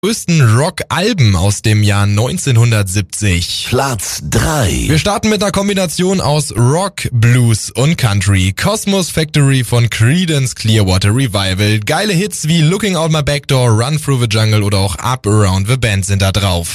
Größten Rock-Alben aus dem Jahr 1970. Platz 3. Wir starten mit einer Kombination aus Rock, Blues und Country. Cosmos Factory von Creedence Clearwater Revival. Geile Hits wie Looking Out My Back Door, Run Through the Jungle oder auch Up Around the Bend sind da drauf.